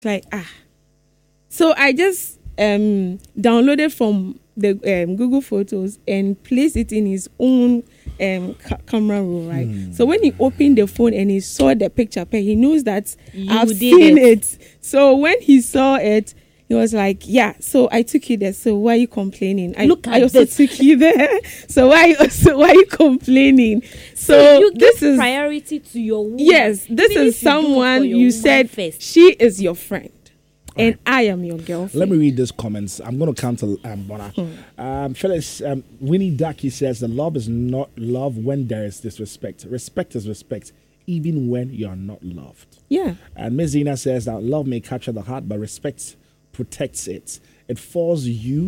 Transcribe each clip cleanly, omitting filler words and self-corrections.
Like, So I just downloaded from the Google Photos and placed it in his own camera roll, right? So when he opened the phone and he saw the picture, he knows that I've seen it. So when he saw it, he was like, yeah, so I took you there. So why are you complaining? I also took you there. So why are you complaining? So you this give is priority to your woman. Yes, this is someone you said first. She is your friend. And I am your girlfriend. Let me read these comments. I'm going to come to Bona. Phyllis, Winnie Ducky says that love is not love when there is disrespect. Respect is respect, even when you are not loved. Yeah. And Ms. Zina says that love may capture the heart, but respect protects it. It forces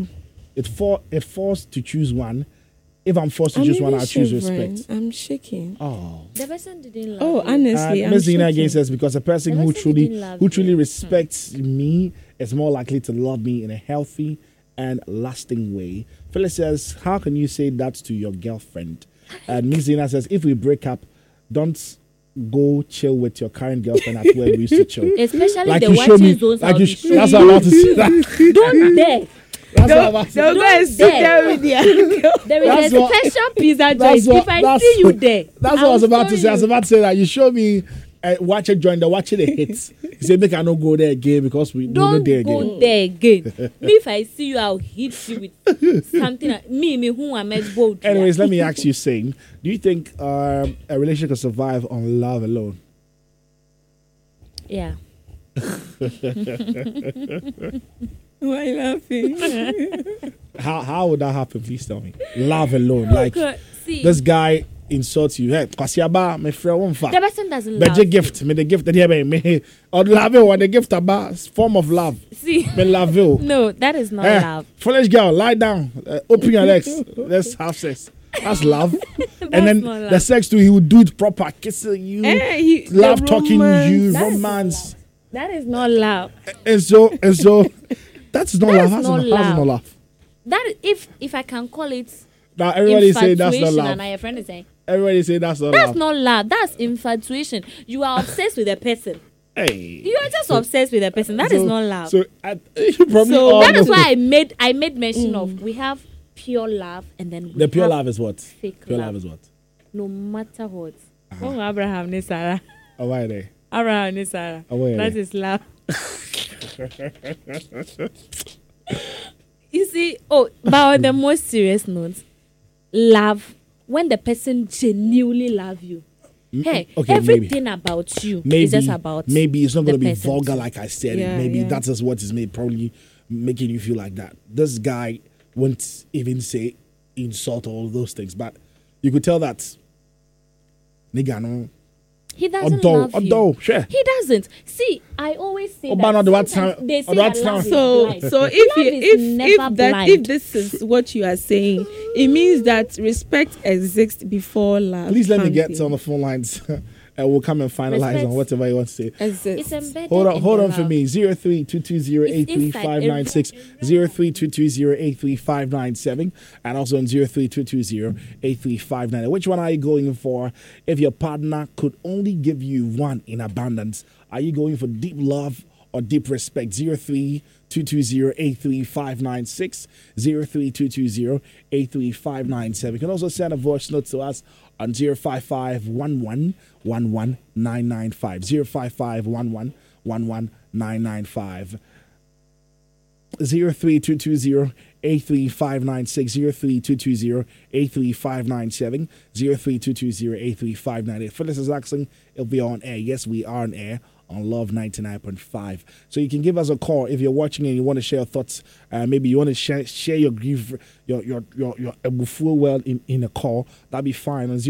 to choose one. If I'm forced to choose one, I'll choose respect. I'm shaking. Oh. The person didn't love you. Honestly, Ms. Zina again says because a person who truly you. respects me is more likely to love me in a healthy and lasting way. Phyllis says, how can you say that to your girlfriend? And Ms. Zina says, if we break up, don't go chill with your current girlfriend at where we used to chill. Especially like the you show me, zones. like you that's what I'm about to say. Don't dare. Don't go and sit there with the There is a special pizza joint. If I see you there. That's what I was about to say. I was about to say that you show me watch a joint, watching the hits. You say, make I not go there again because we don't there again. Don't go there again. Me, if I see you, I'll hit you with something. Me, who am I bold? Anyways, let me ask you, Sing, do you think a relationship can survive on love alone? Yeah. Why are you laughing? How would that happen? Please tell me. Love alone. Like, this guy insults you. Hey, Kwasiaba, my friend, one fact. The person doesn't love you. Gift. Me the gift that me or love you or the gift about form of love. See. Me love you. No, that is not love. Foolish girl, lie down. Open your legs. Let's have sex. That's love. And then the sex too, he would do it proper, kissing you, love talking you, romance. That is not love. And so that's not love. That's not love. That if I can call it. Now everybody say that's not love. And your friend is saying. Everybody say that's not love. That's not love. That's infatuation. You are obsessed with a person. Hey. You are just obsessed with a person. That is not love. So you probably that is why I made mention of we have pure love and then the pure love is what? Fake pure love is what? No matter what. Oh, Abraham ni Sarah. Oh, why they? Abraham ni Sarah. That is love. You see, but on the most serious note, love, when the person genuinely love you, hey, okay, everything about you is just about maybe it's not going to be vulgar like I said. Maybe that is what is probably making you feel like that. This guy won't even say insult all those things, but you could tell that nigga no. He doesn't love you. Sure. He doesn't. See, I always say that they say that love is blind. So if this is what you are saying, it means that respect exists before love. Please let me get on the phone lines. And we'll come and finalize on whatever you want to say. It's embedded. Hold on for me. 03-220-83596, 03-220-83597, and also on 03-220-83598. Which one are you going for? If your partner could only give you one in abundance, are you going for deep love or deep respect? 03-220-83596, 03-220-83597. You can also send a voice note to us on 055-11-11995, 055-11-11995, 03-220-83596, 03-220-83597, 03-220-83598. Phyllis is asking if we are on air. Yes, we are on air on Love 99.5. So you can give us a call if you're watching and you want to share your thoughts. Maybe you want to share your grief, your full well in a call. That'd be fine on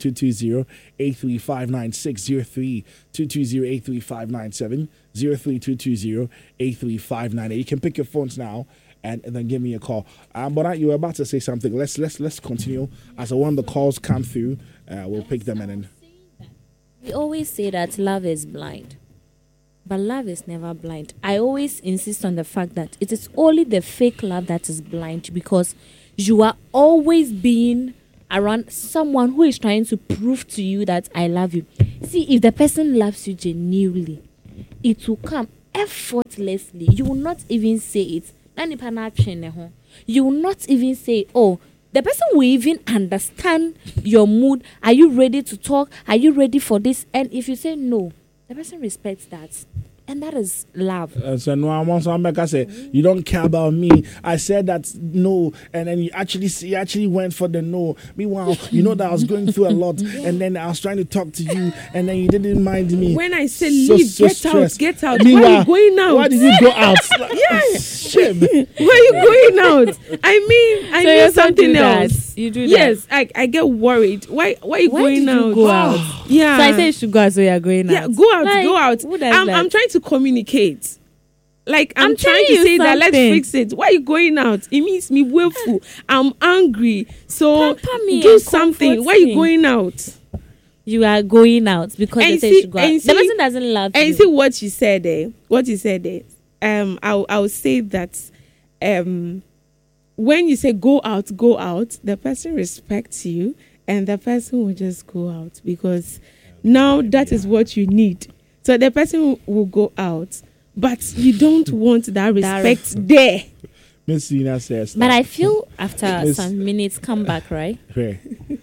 03-220-83596, 03-220-83597, 03-220-83598. You can pick your phones now and then give me a call. But you were about to say something. Let's continue. As when the calls come through, we'll pick them and then. We always say that love is blind. But love is never blind. I always insist on the fact that it is only the fake love that is blind, because you are always being around someone who is trying to prove to you that I love you. See, if the person loves you genuinely, it will come. effortlessly. You will not even say it. You will not even say, oh, the person will even understand your mood. Are you ready to talk? Are you ready for this? And if you say no, the person respects that. And that is love. So no, I'm also say you don't care about me. I said that no, and then you actually went for the no. Meanwhile, you know that I was going through a lot, and then I was trying to talk to you, and then you didn't mind me. When I say leave, get out. Meanwhile, why are you going out? Why did you go out? Shit. Why are you going out? I mean something else. You do that. Yes, I get worried. Why are you going out? You go out? Yeah. So I say you should go out, so you're going out. Yeah, go out, Like, go out. who does that? I'm trying to communicate. Like I'm trying telling to you say that let's something. fix it. Why are you going out? It means me willful. I'm angry. So Pamper me do and something. comfort Why are you me. going out? You are going out because And they say see- you should go out. and The see- person doesn't love And you. see what you said there. What you said there. I'll say that when you say go out, the person respects you and the person will just go out because now that is what you need. So the person will go out, but you don't want that respect there. Miss Zina says. But I feel after Miss- some minutes, come back, right? Hey,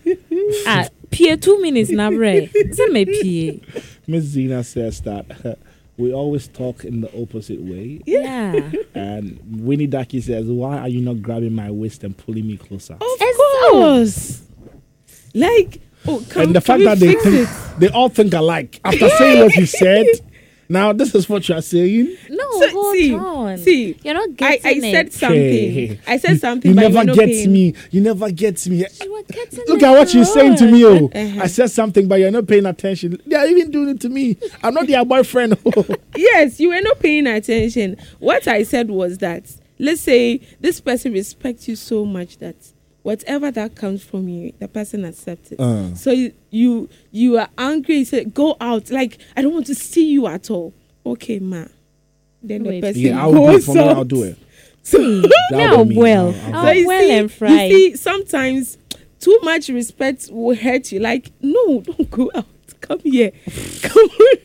Peer 2 minutes now, right? It's me peer. Miss Zina says that we always talk in the opposite way. Yeah. And Winnie Daki says, why are you not grabbing my waist and pulling me closer? Of It's course. Like, And the fact that they all think alike. After saying what you said, now this is what you are saying. No, So, hold on. see, You're not I getting said it. something. Hey, I said something. You but never you're not get paying. me. You never get me. You are getting Look it at what you're saying to me. Oh, Uh-huh. I said something, but you're not paying attention. They are even doing it to me. I'm not their boyfriend. Yes, you were not paying attention. What I said was that, let's say this person respects you so much that whatever that comes from you, the person accepts it. So you are angry. You say, go out. Like, I don't want to see you at all. Okay, ma. Then the Wait. person Yeah, I'll do it. goes For now, out. I'll do it. So, Now, be me. well. I'll Oh, do it. well and fried. You see, sometimes too much respect will hurt you. Like, no, don't go out. Come here. Come.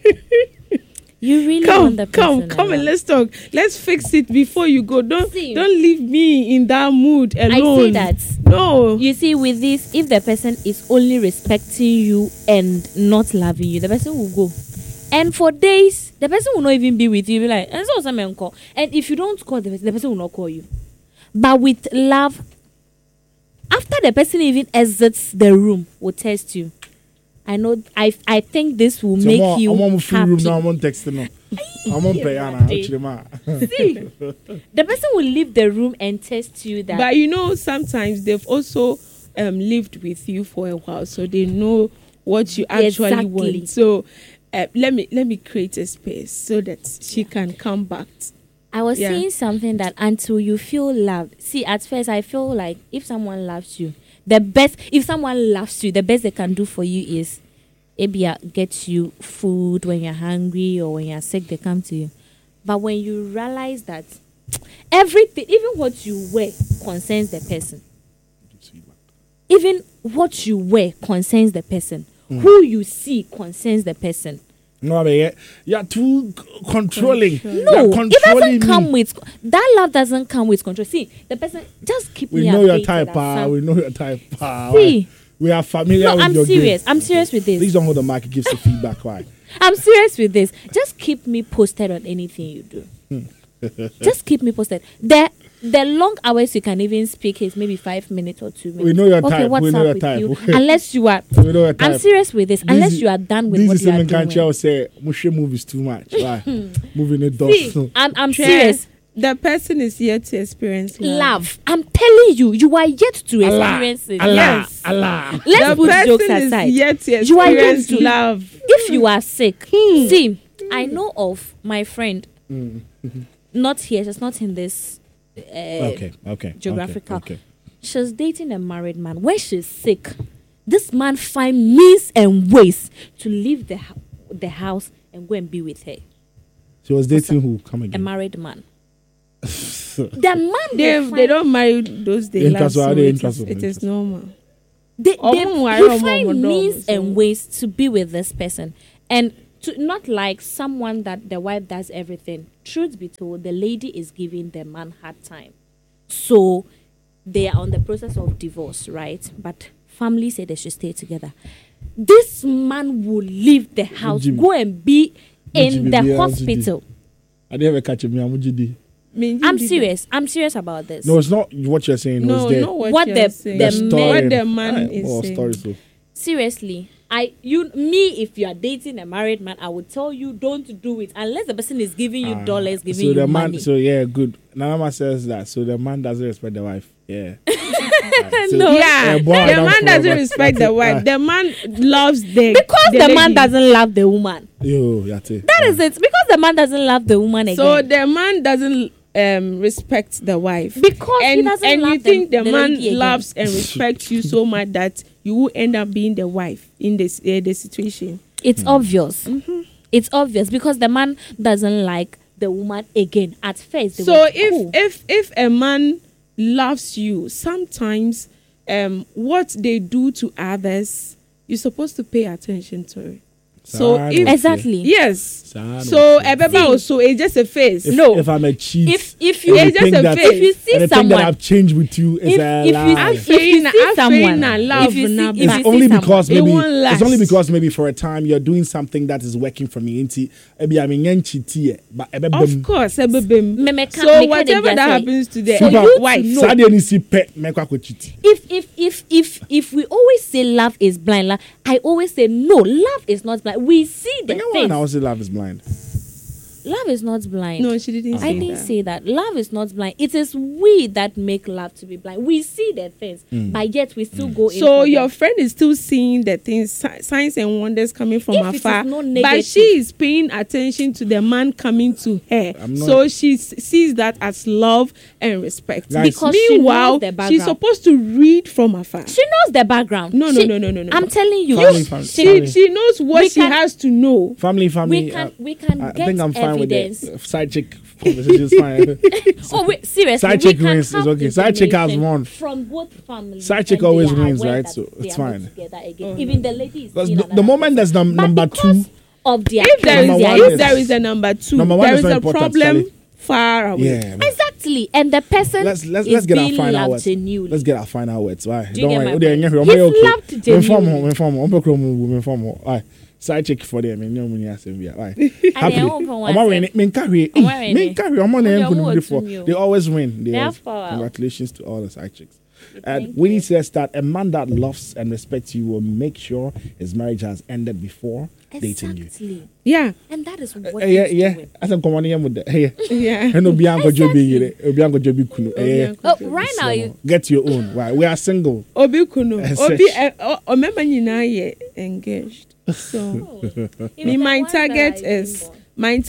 You really Come, want the person come and around. let's talk. Let's fix it before you go. Don't See. leave me in that mood alone. I say that. No. You see, with this, if the person is only respecting you and not loving you, the person will go. And for days, the person will not even be with you. Be like, and so someone call. And if you don't call the person will not call you. But with love, after the person even exits the room, will test you. I know. I think this will So make I'm on you free room happy. now. I'm on texting now. I'm on pay. See, the person will leave the room and test you that. But you know, sometimes they've also lived with you for a while, so they know what you actually Exactly. want. So let me create a space so that she can come back. I was Yeah. saying something that until you feel loved. See, at first I feel like if someone loves you, the best they can do for you is maybe get you food when you're hungry or when you're sick, they come to you. But when you realize that everything, even what you wear, concerns the person. Even what you wear concerns the person. Who you see concerns the person. No, but you're too controlling. No, You're it controlling doesn't come me. with that. Love doesn't come with control. See, the person just keep We me know your updated type, as we know your type. See. We are familiar No, with I'm your serious. game. I'm serious with Please this. don't hold the mic. It gives the feedback. Why? I'm serious with this. Just keep me posted on anything you do. Just keep me posted. The long hours you can even speak is maybe 5 minutes or 2 minutes. We know your okay, type. what's We know up your with type. you? Unless you are. We know your type. I'm serious with this. Unless you are done with this what is you are even country. I doing. would say Mushe movies too much. Why? Moving it down. See, I'm Sure. serious. The person is yet to experience Love. I'm telling you, you are yet to Allah, experience it. Allah, Yes. Allah. Let's The put jokes person is aside. yet to You are yet experience to- love. If you are sick, see, I know of my friend, not here, she's not in this Okay. geographical. Okay. She's dating a married man. When she's sick, this man find means and ways to leave the house and go and be with her. She was dating who? Come A again. married man. The man They don't marry those days. Interest, are they interest? It is normal. They Omo ware you omo find modo, means so- and ways to be with this person. And not like someone that the wife does everything. Truth be told, the lady is giving the man hard time. So they are on the process of divorce, right? But family say they should stay together. This man will leave the house, Jimmy. go and be in the Jimmy, hospital. I didn't ever catch me. I'm serious. I'm serious about this. No, it's not what you're saying. No, was there. no, What you're the- saying. the story. what the man is Oh, saying. story, so. Seriously, if you are dating a married man, I would tell you don't do it unless the person is giving you dollars, giving so you the money. man, so yeah, good. Nanama says that. So the man doesn't respect the wife. Yeah. Right, so- No. Yeah, boy, I the don't man know, doesn't but respect the that's it. wife. The man loves the Because the man lady. doesn't love the woman. Yo, yate. That is it. Because the man doesn't love the woman again. So the man doesn't respect the wife Because he doesn't and love you think the man lady again. loves and respects you so much that you will end up being the wife in this the situation. It's obvious. It's obvious because the man doesn't like the woman again. At first, they So were cool. if a man loves you, sometimes what they do to others, you're supposed to pay attention to it. So Sad if was Exactly. yes, Sad so was it. Ebeba See, also it's just a face. If, if I'm a cheat, if you and It's just think a that- face. if you see and the thing someone, that I've changed with you is a if lie. you I see someone, love if you see- na if ba. you It's see only someone, because it maybe won't it's only last. because maybe for a time you're doing something that is working for me. Inti, ebi I mean yenchi but Of course, ebebem. Me- me can- So me can whatever dey that say. happens to the For you to wife, know. Sadia ni si pe mekwa ko cheat. if we always say love is blind, I always say no, love is not blind. We see the Then why things. now say love is blind? Love is not blind. no, she didn't say I didn't that. say that. Love is not blind. It is we that make love to be blind. We see the things, but yet we still go in. So for your them. friend is still seeing the things, signs and wonders coming from If it is afar, not but negative. she is paying attention to the man coming to her. I'm not- So she sees that as love and respect. Guys, Because she Meanwhile, knows the background. she's supposed to read from afar. She knows the background. No, She- no. I'm telling you. Family, you- family. She knows what We she can- has to know. Family. we can I get think I'm fine evidence. with the side chick conversation. Is fine. Oh wait, seriously. Side we chick can wins, have it's okay. Side chick has information won. from both families. Side chick and they always are wins, aware right? that So they it's are not fine. together again. Even the lady is Because seeing the another moment there's person. But number because two, of their If there is, Number one if is- there is a number two, Number one there is is not a important, problem Sally. far away. yeah. exactly, and the person Let's is get our being final loved words. genuinely. Let's get our final words. Why? Do you Don't get worry. my Oh, they're point? here. He's Okay. loved genuinely. Inform. Aye. Side chick for them. No money as them. Why? And Happy. they won't from one I'm side. winning. Men carry. Ọmọ winning. Men carry. I'm on Ọmọ them. wo Before tumi o. they always win. They have power. Congratulations to all the side chicks. Thank And Winnie you. says that a man that loves and respects you will make sure his marriage has ended before dating you. Exactly, Yeah, and that is what Yeah. he's doing. As I'm coming here with that. Hey. yeah. And Obianko Jobi. Exactly. Obianko Jobi Kunu. Oh, right now you Get your own. Why? We are single. Obi Kuno. As Obi, such. remember nyinaa yɛ engaged. So even my the ones that target are is single.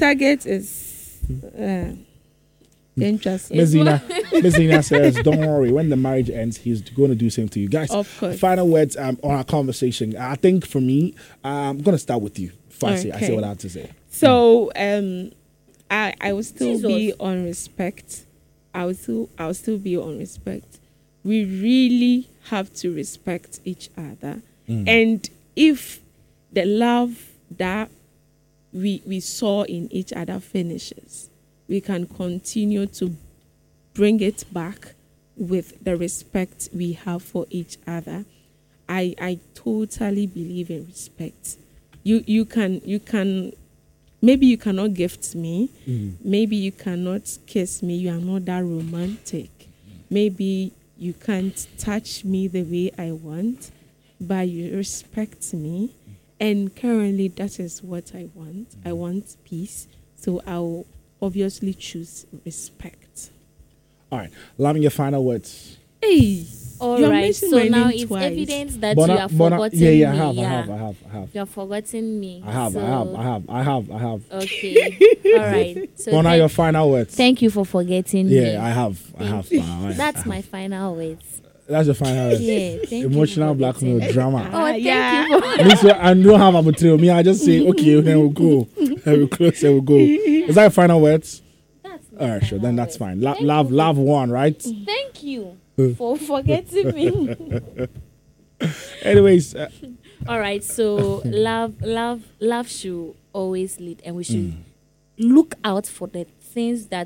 interesting. Messina says, "Don't worry. When the marriage ends, he's going to do the same to you, guys." Of course. Final words on our conversation. I think for me, I'm going to start with you. I say Okay. what I have to say. So I will still be Jesus. on respect. I will still be on respect. We really have to respect each other. And if the love that we saw in each other finishes, we can continue to bring it back with the respect we have for each other. I totally believe in respect. You can maybe you cannot gift me, maybe you cannot kiss me, you are not that romantic. Maybe you can't touch me the way I want, but you respect me. And currently that is what I want. I want peace. So I'll obviously choose respect. All right, Lami, your final words. Hey, All you're right, mentioning so my now name it's twice. evidence that Bona- you have Bona- forgotten yeah, me. I have. You have forgotten me. I have. Okay. All right. So Bona, your final words. thank you for forgetting me. Yeah, I have. All right. That's my final words. That's your final words. Yeah, thank you Emotional for blackmail forgetting. drama. Oh, thank yeah. you for Me too, I don't have a material. Me, I just say, okay, then we'll go. Then we'll close, then we'll go. Is that your final words? That's my All right, sure. Then final that's words. fine. Thank Love, you. love one, right? Thank you for forgetting me. Anyways, All right, so love should always lead, and we should look out for the things that